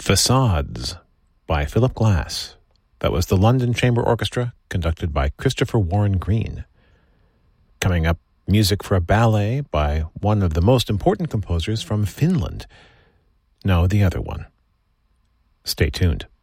Facades by Philip Glass. That was the London Chamber Orchestra, conducted by Christopher Warren Green. Coming up, music for a ballet by one of the most important composers from Finland. No, the other one. Stay tuned.